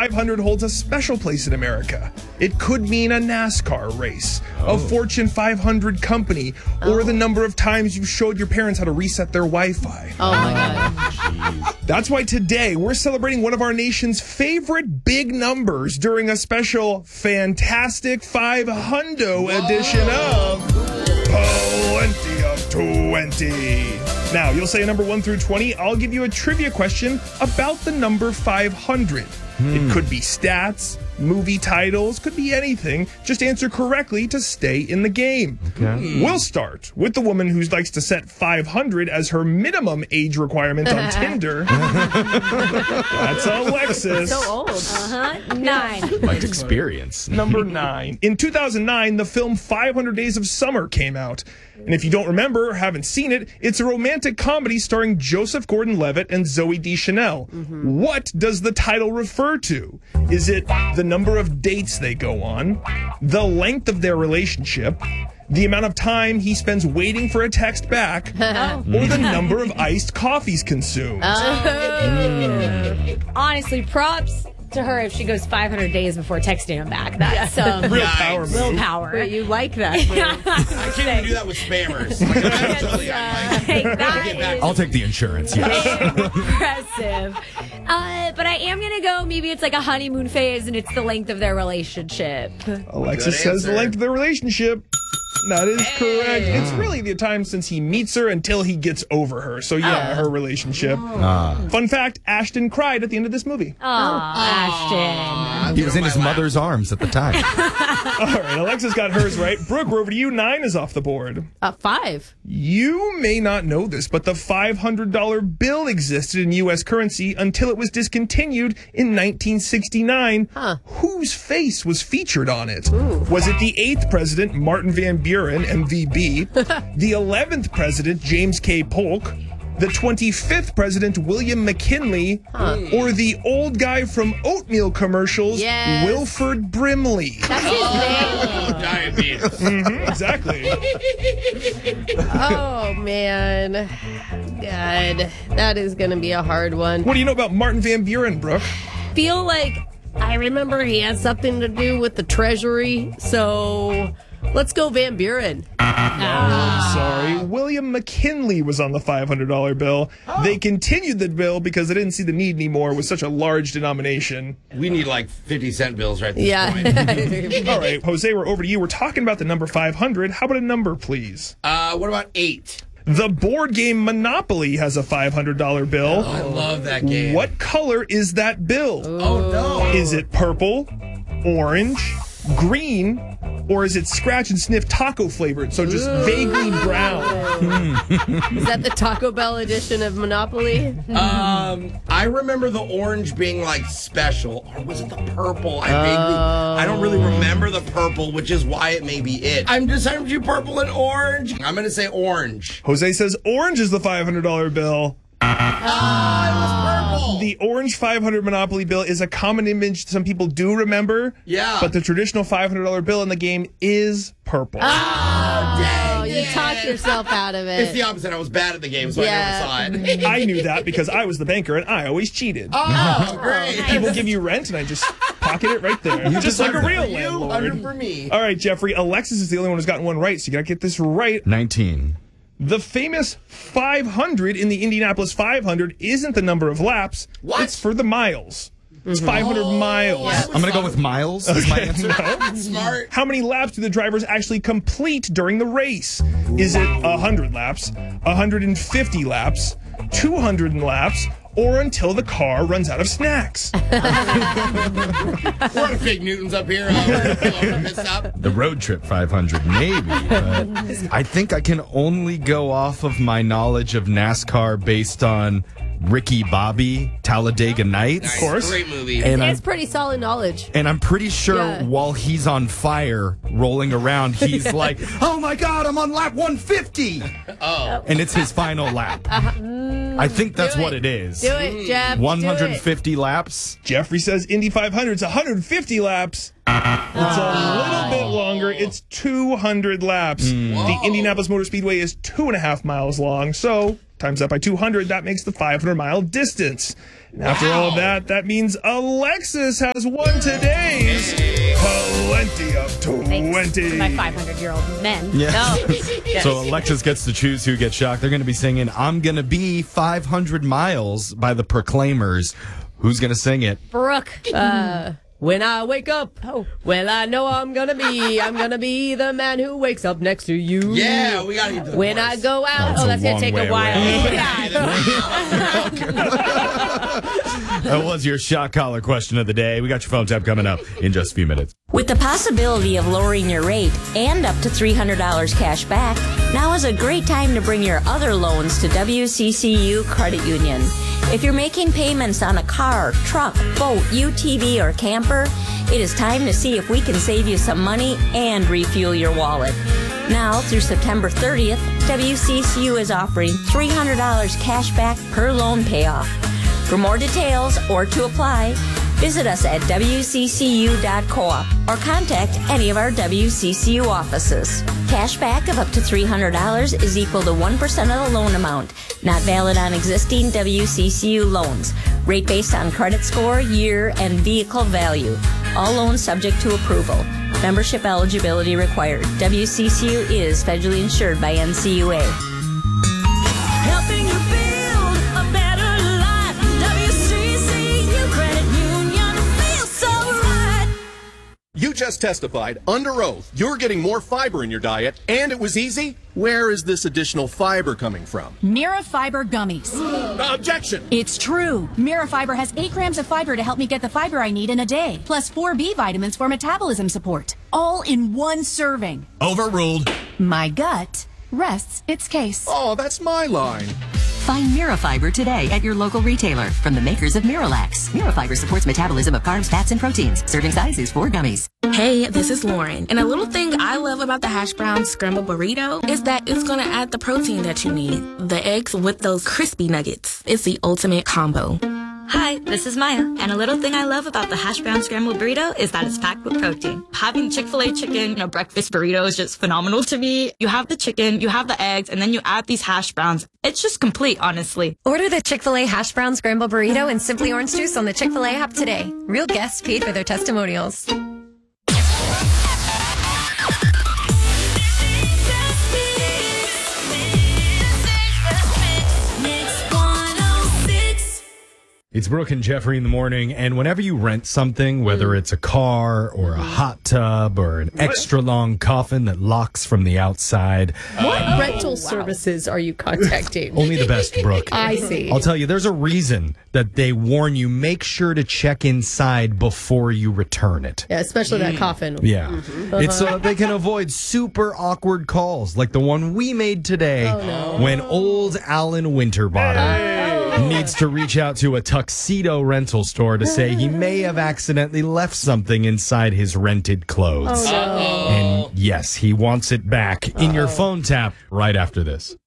500 holds a special place in America. It could mean a NASCAR race, a Fortune 500 company, or the number of times you showed your parents how to reset their Wi-Fi. Oh, my God. That's why today we're celebrating one of our nation's favorite big numbers during a special Fantastic 500 edition of Plenty of 20. Now, you'll say a number 1 through 20. I'll give you a trivia question about the number 500. It could be stats, movie titles, could be anything. Just answer correctly to stay in the game. Okay. We'll start with the woman who likes to set 500 as her minimum age requirement on Tinder. That's Alexis. So old. 9. Like experience. Number 9. In 2009, the film 500 Days of Summer came out. And if you don't remember or haven't seen it, it's a romantic comedy starring Joseph Gordon-Levitt and Zooey Deschanel. What does the title refer to? Is it the number of dates they go on, the length of their relationship, the amount of time he spends waiting for a text back, or the number of iced coffees consumed? Honestly, props to her if she goes 500 days before texting him back. That's some Real power move. willpower. But you like that. I can't even do that with spammers. I'll take the insurance. Yes. Impressive. But I am going to go, maybe it's like a honeymoon phase and it's the length of their relationship. Alexis Good says the answer. length of their relationship. That is correct. It's really the time since he meets her until he gets over her. So, yeah, her relationship. Fun fact, Ashton cried at the end of this movie. Ashton. He was in his mother's arms at the time. All right, Alexis got hers right. Brooke, we're over to you. 9 is off the board. 5. You may not know this, but the $500 bill existed in U.S. currency until it was discontinued in 1969. Whose face was featured on it? Was it the 8th president, Martin Van Buren, MVB, the 11th president, James K. Polk, the 25th president, William McKinley, or the old guy from oatmeal commercials, Yes. Wilford Brimley? That's his name. Diabetes. Exactly. Oh, man. God. That is going to be a hard one. What do you know about Martin Van Buren, Brooke? Feel like I remember he had something to do with the Treasury, so let's go Van Buren. Sorry. William McKinley was on the $500 bill. They continued the bill because they didn't see the need anymore with such a large denomination. We need like 50-cent bills right this Yeah. point. All right, Jose, we're over to you. We're talking about the number 500. How about a number, please? What about 8? The board game Monopoly has a $500 bill. I love that game. What color is that bill? Oh, no. Is it purple, orange, green, or is it scratch and sniff taco flavored, so just vaguely brown? Is that the Taco Bell edition of Monopoly? I remember the orange being like special, or was it the purple? I don't really remember the purple, which is why it may be it. I'm deciding between purple and orange. I'm going to say orange. Jose says orange is the $500 bill. It was purple. The orange 500 Monopoly bill is a common image some people do remember. Yeah. But the traditional $500 bill in the game is purple. Oh, you talked yourself out of It's it. the opposite. I was bad at the game, so I never saw it. I knew that because I was the banker and I always cheated. Oh, great. People give you rent and I just pocket it right there. Just like a real You, landlord. 100 for me. All right, Jeffrey. Alexis is the only one who's gotten one right, so you got to get this right. 19. The famous 500 in the Indianapolis 500 isn't the number of laps. What? It's for the miles. It's 500 miles. I'm going to go with miles as my answer. Smart. How many laps do the drivers actually complete during the race? Is it 100 laps, 150 laps, 200 laps, or until the car runs out of snacks? We're on Big Newtons up here. This up. The road trip 500, maybe. But I think I can only go off of my knowledge of NASCAR based on Ricky Bobby, Talladega Nights. Nice. course. Great movie. And It's pretty solid knowledge. And I'm pretty sure Yeah. while he's on fire rolling around, he's like, oh my God, I'm on lap 150. Oh. And it's his final lap. I think that's what it is. Do it, Jeff. 150 laps. Jeffrey says Indy 500 is 150 laps. It's a little bit longer. It's 200 laps. The Indianapolis Motor Speedway is 2.5 miles long. So times that by 200, that makes the 500-mile distance. And after all of that, that means Alexis has won today's Plenty of 20. Thanks to my 500-year-old men. Yeah. No. Yes. So Alexis gets to choose who gets shocked. They're going to be singing I'm Gonna Be 500 Miles by the Proclaimers. Who's going to sing it? Brooke. When I wake up, well, I know I'm gonna be the man who wakes up next to you. Yeah, we gotta get to the When chorus. I go out, That's that's a gonna long take way a while. That was your shock collar question of the day. We got your phone tap coming up in just a few minutes. With the possibility of lowering your rate and up to $300 cash back, now is a great time to bring your other loans to WCCU Credit Union. If you're making payments on a car, truck, boat, UTV, or camper, it is time to see if we can save you some money and refuel your wallet. Now, through September 30th, WCCU is offering $300 cash back per loan payoff. For more details or to apply, visit us at wccu.coop or contact any of our WCCU offices. Cash back of up to $300 is equal to 1% of the loan amount, not valid on existing WCCU loans. Rate based on credit score, year, and vehicle value. All loans subject to approval. Membership eligibility required. WCCU is federally insured by NCUA. Helping you build a better life. WCCU Credit Union feels so right. You just testified under oath you're getting more fiber in your diet, and it was easy. Where is this additional fiber coming from? Mira Fiber Gummies. Objection! It's true. Mira Fiber has 8 grams of fiber to help me get the fiber I need in a day, plus 4 B vitamins for metabolism support. All in one serving. Overruled. My gut rests its case. Oh, that's my line. Find Mirafiber today at your local retailer from the makers of Miralax. Mirafiber supports metabolism of carbs, fats, and proteins. Serving size is 4 gummies. Hey, this is Lauren. And a little thing I love about the hash brown scrambled burrito is that it's going to add the protein that you need. The eggs with those crispy nuggets. It's the ultimate combo. Hi, this is Maya, and a little thing I love about the hash brown scrambled burrito is that it's packed with protein. Having Chick-fil-A chicken, breakfast burrito is just phenomenal to me. You have the chicken, you have the eggs, and then you add these hash browns. It's just complete, honestly. Order the Chick-fil-A hash brown scrambled burrito and Simply Orange Juice on the Chick-fil-A app today. Real guests paid for their testimonials. It's Brooke and Jeffrey in the morning, and whenever you rent something, whether it's a car or a hot tub or an extra long coffin that locks from the outside. What rental services are you contacting? Only the best, Brooke. I see. I'll tell you, there's a reason that they warn you, make sure to check inside before you return it. Yeah, especially that coffin. Yeah. It's so they can avoid super awkward calls like the one we made today when old Alan Winterbottom needs to reach out to a tuxedo rental store to say he may have accidentally left something inside his rented clothes. Oh, no. And yes, he wants it back in your phone tap right after this.